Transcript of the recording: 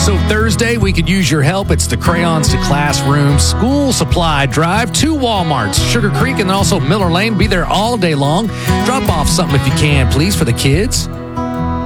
So Thursday, we could use your help. It's the Crayons to Classroom School Supply Drive to Walmart's, Sugar Creek, and then also Miller Lane. Be there all day long. Drop off something if you can, please, for the kids.